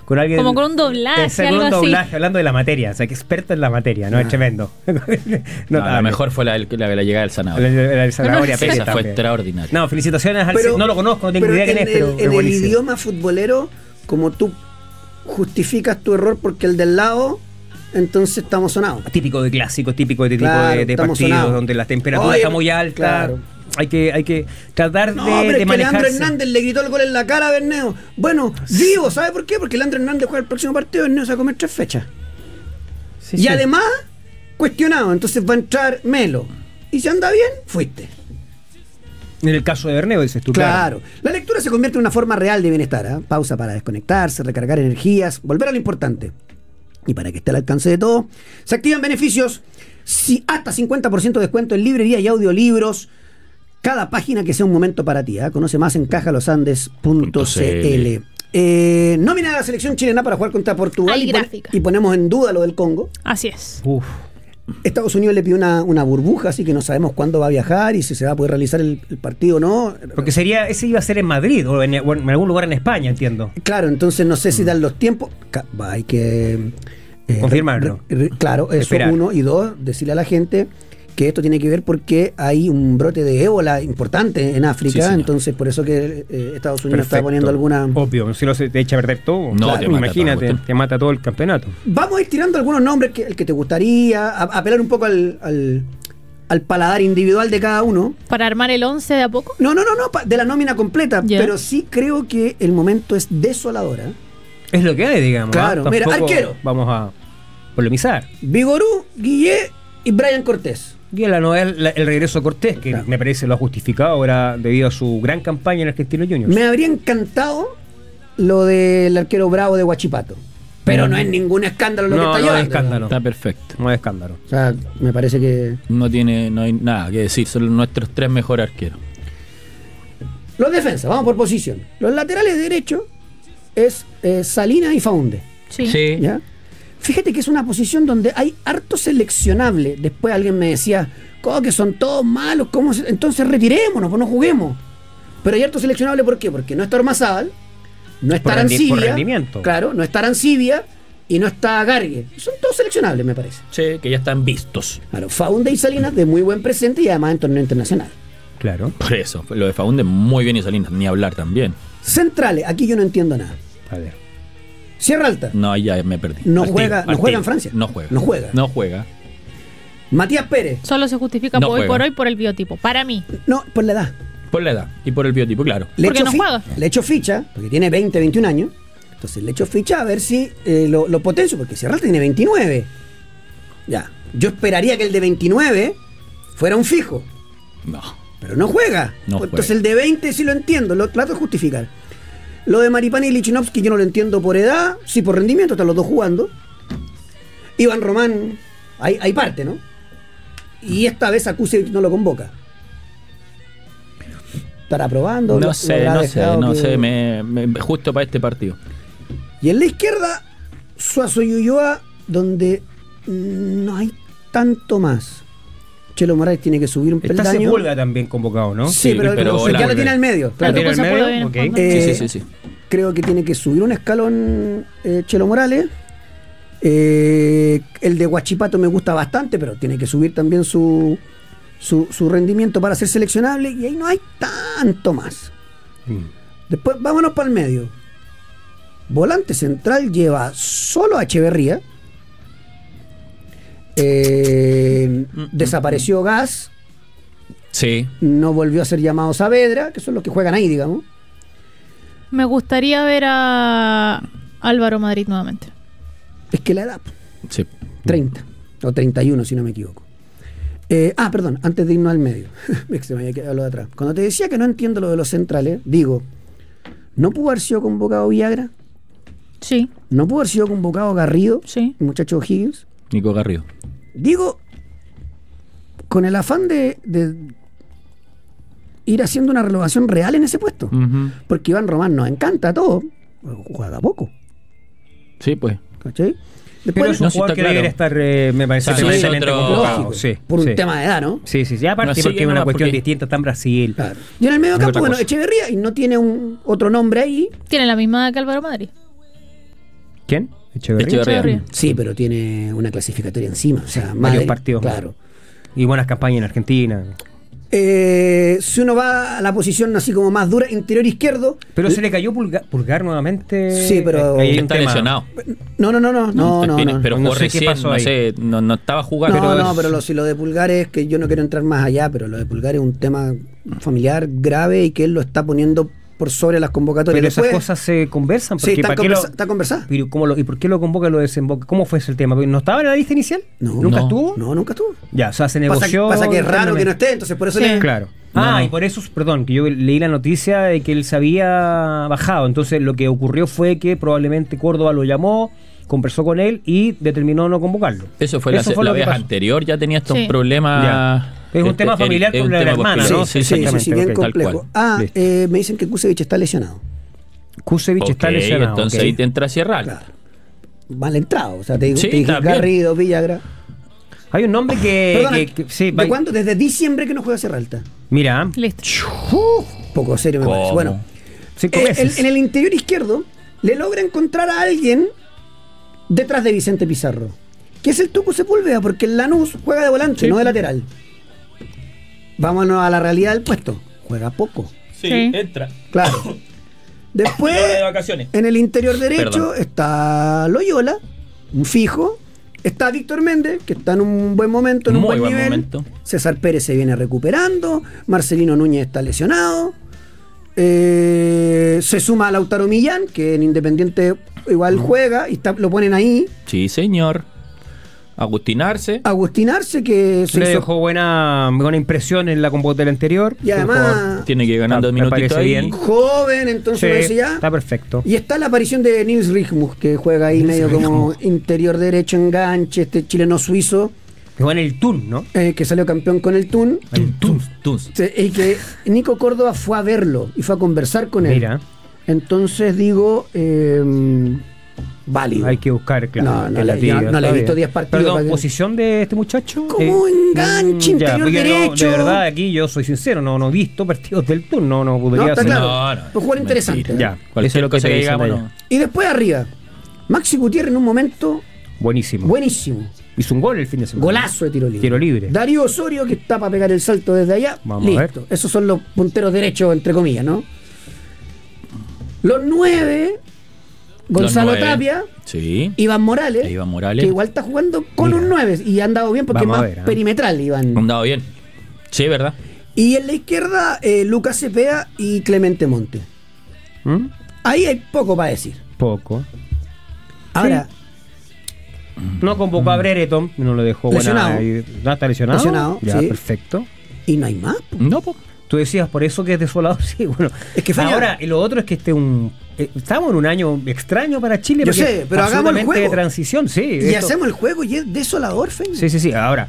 con alguien. Como con un doblaje, algo con un así. doblaje, hablando de la materia, o sea, que experto en la materia, ¿no? Es tremendo. La mejor fue la llegada del Zanahoria. La Zanahoria Pérez Esa fue también. extraordinaria. No, felicitaciones al Pero- no lo conozco, no tengo idea quién es, pero en es el buenísimo. idioma futbolero, como tú justificas tu error porque el del lado, entonces estamos sonados. Típico de clásicos, típico de Claro, tipo de estamos partidos sonados. donde la temperatura Oye, está muy alta. claro. Hay que tratar No, de, pero de es que Leandro manejarse. Hernández le gritó el gol en la cara a Berneo. Bueno, vivo, ¿sabe por qué? Porque Leandro Hernández juega el próximo partido, Berneo se va a comer 3 fechas. Sí, Y sí. además, cuestionado, entonces va a entrar Melo. Y si anda bien, fuiste. En el caso de Berneo, dices tú, Claro. La lectura se convierte en una forma real de bienestar. ¿Ah? Pausa para desconectarse, recargar energías, volver a lo importante. Y para que esté al alcance de todo, se activan beneficios, hasta 50% de descuento en librería y audiolibros. Cada página que sea un momento para ti. ¿Ah? Conoce más en cajalosandes.cl. Nómina de la selección chilena para jugar contra Portugal. Hay gráfica. Y ponemos en duda lo del Congo. Así es. Uf. Estados Unidos le pidió una burbuja, así que no sabemos cuándo va a viajar y si se va a poder realizar el partido o no. Porque ese iba a ser en Madrid o en algún lugar en España, entiendo. Claro, entonces no sé si dan los tiempos. Hay que confirmarlo. Claro, eso Esperar. 1 y 2, decirle a la gente que esto tiene que ver porque hay un brote de ébola importante en África, Sí, señor. entonces por eso que Estados Unidos está Perfecto. poniendo alguna... Obvio, si no se te echa a perder todo. No, claro, te mata imagínate, todo. te mata todo el campeonato. Vamos a ir tirando algunos nombres, el que te gustaría, apelar un poco al paladar individual de cada uno. Para armar el 11 de a poco. No, de la nómina completa, Ya. pero sí creo que el momento es desolador. ¿Eh? Es lo que hay, digamos. Claro, ¿ah? mira, Tampoco arquero. Vamos a polemizar. Vigorú, Guillé y Brian Cortés. Y la novela, el regreso de Cortés, que Claro. me parece lo ha justificado ahora debido a su gran campaña en Argentinos Juniors. Me habría encantado lo del arquero Bravo de Huachipato. Pero no es ningún escándalo lo que está no llevando. es escándalo. Está perfecto. No es escándalo. O sea, me parece que... No hay nada que decir. Son nuestros 3 mejores arqueros. Los defensas, vamos por posición. Los laterales derechos es Salinas y Faunde. Sí. ¿Ya? Fíjate que es una posición donde hay harto seleccionable. Después alguien me decía, ¿cómo que son todos malos? Entonces retirémonos, pues no juguemos. Pero hay harto seleccionable, ¿por qué? Porque no está Ormazábal, no está Por Arancibia. rendimiento. Claro, no está Arancibia y no está Gargue. Son todos seleccionables, me parece. Sí, que ya están vistos. Claro, Faunde y Salinas de muy buen presente y además en torneo internacional. Claro. Por eso, lo de Faunde muy bien y Salinas, ni hablar también. Centrales, aquí yo no entiendo nada. A ver. Sierra Alta, No, ahí ya me perdí. No Al juega- tiro, no al juega tiro. en Francia. No juega. No juega. No juega. Matías Pérez, Solo se justifica No hoy juega. por hoy por el biotipo. Para mí. no, por la edad. Por la edad y por el biotipo, claro. Porque no juega. Le echo ficha, porque tiene 20, 21 años. Entonces le echo ficha a ver si lo potencio, porque Sierra Alta tiene 29. Ya. Yo esperaría que el de 29 fuera un fijo, No. pero no juega. No Entonces juega. el de 20 sí lo entiendo, lo trato de justificar. Lo de Maripán y Lichinovsky yo no lo entiendo por edad, sí por rendimiento, están los dos jugando. Iván Román, hay parte, ¿no? Y esta vez a Kusevich no lo convoca. ¿Estará probando? No sé, justo para este partido. Y en la izquierda, Suazo y Ulloa, donde no hay tanto más. Chelo Morales tiene que subir un Está peldaño. Sepúlveda también convocado, ¿no? Sí, Sí, pero ya la- lo tiene al medio. Claro. ¿Tiene Tampoco el se puede medio? ver en Ok. fondo. Sí. Creo que tiene que subir un escalón Chelo Morales. El de Huachipato me gusta bastante, pero tiene que subir también su rendimiento para ser seleccionable. Y ahí no hay tanto más. Después vámonos para el medio. Volante central lleva solo a Echeverría. Desapareció Gas. Sí. No volvió a ser llamado Saavedra, que son los que juegan ahí, digamos. Me gustaría ver a Álvaro Madrid nuevamente. Es que la edad, Sí. 30 o 31 si no me equivoco. Perdón, antes de irnos al medio, es que se me había quedado lo de atrás. Cuando te decía que no entiendo lo de los centrales, digo, ¿no pudo haber sido convocado Villagra? Sí, ¿No pudo haber sido convocado Garrido? sí. El muchacho Higgins. Nico Garrido. Digo, con el afán de ir haciendo una renovación real en ese puesto. Porque Iván Román nos encanta a todos, juega poco, Sí, pues. ¿cachai? Pero Después, es un No, sí jugador está que claro. debería estar, me parece, O sea, permanentemente nosotros- convocado. lógico, Sí, por un sí. tema de edad, ¿no? Sí. Aparte No, sí, porque es una no, cuestión porque- distinta, está en Brasil. Claro. Y en el medio Es campo, otra bueno, cosa. Echeverría y no tiene otro nombre ahí. Tiene la misma edad que Álvaro Madrid. ¿Quién? Echeverría. Echeverría. Sí, pero tiene una clasificatoria encima. O sea, Varios partidos. Claro. Y buenas campañas en Argentina. Si uno va a la posición así como más dura, interior izquierdo. Pero se le cayó Pulgar nuevamente. Sí, pero- Ahí hay un Está tema. lesionado. No. Pero No jugó sé qué recién, pasó no ahí. sé, no estaba jugando. Pero si lo de Pulgar es que yo no quiero entrar más allá, pero lo de Pulgar es un tema familiar grave y que él lo está poniendo por sobre las convocatorias. Pero esas Después- cosas se conversan. Sí, Porque está ¿para qué lo- conversada. pero ¿y por qué lo convoca y lo desemboca? ¿Cómo fue ese el tema? ¿No estaba en la lista inicial? No. ¿Nunca No. estuvo? No, nunca estuvo. Ya, o sea, se Pasa, negoció. pasa que es raro que no internamente. esté, entonces por eso Sí. le... Claro. No. Y por eso, perdón, que yo leí la noticia de que él se había bajado. Entonces lo que ocurrió fue que probablemente Córdoba lo llamó, conversó con él y determinó no convocarlo. Eso fue la lo que vez pasó. anterior, ya tenía estos Sí. problemas. Ya. Es un tema familiar es con un la tema hermana, post- ¿no? Sí, exactamente, bien ok. Tal complejo. cual. Listo. Me dicen que Kusevich está lesionado. Kusevich está Ok, lesionado. entonces ok. ahí te entra Sierra Alta. Claro. Mal entrado. O sea, te, Sí, te dije también. Garrido, Villagra. Hay un nombre Perdona, sí, ¿de cuándo? Desde diciembre que no juega Sierra Alta. Mira, Listo. Poco serio me ¿Cómo? parece. Bueno, 5 meses. en el interior izquierdo le logra encontrar a alguien detrás de Vicente Pizarro, que es el Tucu Sepúlveda, porque el Lanús juega de volante, Sí. no de lateral. Vámonos a la realidad del puesto. Juega poco. Sí, Sí. entra. Claro. Después, De vacaciones. en el interior derecho Perdón. está Loyola, un fijo. Está Víctor Méndez, que está en un buen momento, en un Muy buen buen nivel. momento. César Pérez se viene recuperando. Marcelino Núñez está lesionado. Se suma a Lautaro Millán, que en Independiente igual juega y lo ponen ahí. Sí, señor. Agustín Arce. Agustín Arce, que se Le hizo- dejó buena impresión en la convocatoria anterior. Y además, Tiene que ir ganando Me minutitos parece ahí. bien. joven, entonces Sí, uno dice ya. está perfecto. Y está la aparición de Nils Rigmus, que juega ahí medio como interior derecho, enganche, este chileno suizo, Que juega en el Tun, ¿no? que salió campeón con el Tun. Tuns. Y que Nico Córdoba fue a verlo y fue a conversar con él. Mira, Entonces digo, válido. hay que buscar, claro. No que la le- tira, yo no le he está visto bien. 10 partidos para Perdón, que- ¿posición de este muchacho? Como enganche, interior porque derecho. de verdad, aquí yo soy sincero, no he visto partidos del Tun, no No, podría está ser. claro. No, no. Pues jugar interesante. Mentira. Ya, eso es Cualquier lo que cosa te que dicen digamos, allá. no. Y después arriba, Maxi Gutiérrez en un momento Buenísimo. buenísimo. Hizo un gol el fin de semana. Golazo de tiro libre. Tiro libre. Darío Osorio, que está para pegar el salto desde allá. Vamos a Listo. Esos son los punteros derechos, entre comillas, ¿no? Los 9, Gonzalo Los 9. Tapia, Sí. Iván Morales, Iván Morales. que igual está jugando con Mira. un 9 y ha andado bien porque Vamos es a más ver, ¿eh? perimetral, Iván. Andado bien. Sí, ¿verdad? Y en la izquierda, Lucas Cepeda y Clemente Monte. ¿Mm? Ahí hay poco para decir. Poco. Ahora, No convocó a Brereton, no lo dejó Lesionado. buena. ¿No está lesionado? Lesionado, Ya, sí. perfecto. y no hay más. po. No, po. Tú decías por eso que es desolador, sí, bueno. Es que falla. Ahora, y lo otro es que estamos en un año extraño para Chile. Yo porque sé, pero hagamos el absolutamente juego. de transición, sí. Y esto- hacemos el juego y es desolador, Feña. Sí. Ahora,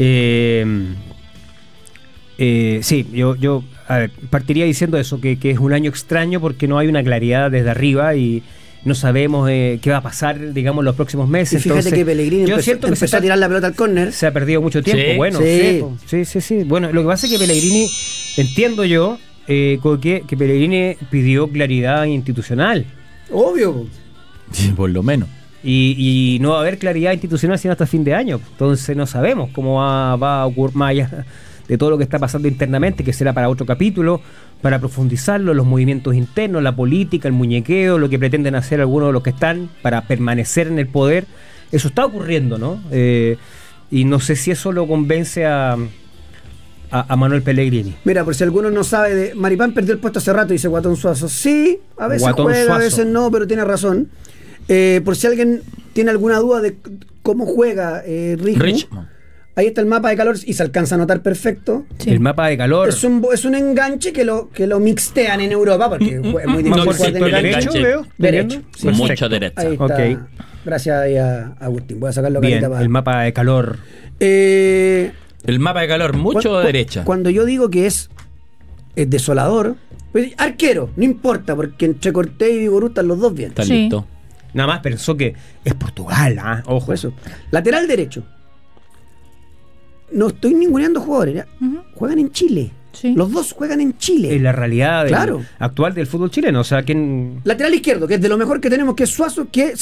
sí, yo a ver, partiría diciendo eso, que es un año extraño porque no hay una claridad desde arriba y no sabemos qué va a pasar, digamos, los próximos meses. Y fíjate Entonces, que Pellegrini yo empezó, siento que empezó a tirar la pelota al córner. se ha perdido mucho tiempo. Sí. Bueno, Sí. sí. Bueno, lo que pasa es que Pellegrini, entiendo yo, que Pellegrini pidió claridad institucional. Obvio. Sí, por lo menos. Y no va a haber claridad institucional sino hasta fin de año. Entonces no sabemos cómo va a ocurrir más allá de todo lo que está pasando internamente, que será para otro capítulo, para profundizarlo, los movimientos internos, la política, el muñequeo, lo que pretenden hacer algunos de los que están para permanecer en el poder. Eso está ocurriendo, ¿no? Y no sé si eso lo convence a Manuel Pellegrini. Mira, por si alguno no sabe, Maripán perdió el puesto hace rato, dice Guatón Suazo. Sí, a veces Guatón juega, a Suazo. veces no, pero tiene razón. Por si alguien tiene alguna duda de cómo juega Richmond, Richmond. ahí está el mapa de calor y se alcanza a notar perfecto. Sí. El mapa de calor. Es un enganche que lo mixtean en Europa porque es muy Más difícil por jugar de sector enganche. derecho, enganche. veo. Derecho, ¿Entendiendo? sí. Mucha Perfecto. derecha. Ahí está. Ok. Gracias ahí a Agustín. Voy a sacarlo Bien, carita para. el mapa de calor. El mapa de calor, mucho Cu- cu- derecha. Cuando yo digo que es desolador, pues, arquero, no importa, porque entre Cortés y Vigorú están los dos bien. Está Sí. listo. Nada más pensó que es Portugal, ¿ah? Ojo. Por eso. Lateral derecho. No estoy ninguneando jugadores, ¿ya? Ujú. Juegan en Chile. Sí. Los dos juegan en Chile. Es la realidad Claro. actual del fútbol chileno. O sea, ¿quién, Lateral izquierdo, que es de lo mejor que tenemos, que es Suazo, que